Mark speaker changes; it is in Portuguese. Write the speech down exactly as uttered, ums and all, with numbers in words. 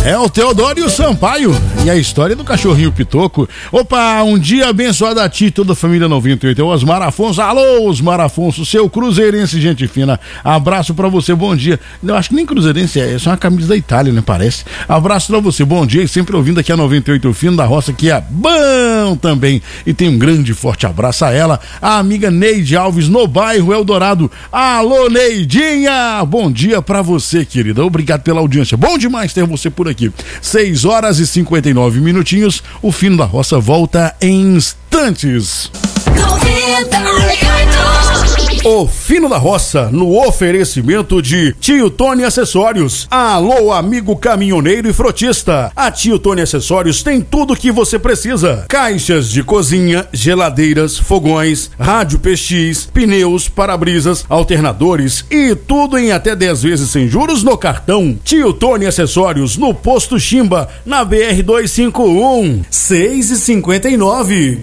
Speaker 1: É o Teodoro Sampaio e a história do cachorrinho Pitoco. Opa, um dia abençoado a ti e toda a família noventa e oito. É o Osmar Afonso. Alô, Osmar Afonso, seu cruzeirense, gente fina. Abraço pra você, bom dia. Eu acho que nem cruzeirense é, é só uma camisa da Itália, né? Parece. Abraço pra você, bom dia. E sempre ouvindo aqui a noventa e oito, o Fino da Roça, que é bom também. E tem um grande forte abraço a ela, a amiga Neide Alves, no bairro Eldorado. Alô, Neidinha! Bom dia pra você, querida. Obrigado pela audiência. Bom demais ter você por aqui. seis horas e cinquenta e nove minutinhos. O Fino da Roça volta em instantes. O Fino da Roça, no oferecimento de Tio Tony Acessórios. Alô, amigo caminhoneiro e frotista. A Tio Tony Acessórios tem tudo o que você precisa: caixas de cozinha, geladeiras, fogões, rádio P X, pneus, para-brisas, alternadores e tudo em até dez vezes sem juros no cartão. Tio Tony Acessórios, no Posto Chimba, na B R duzentos e cinquenta e um, seis e cinquenta e nove.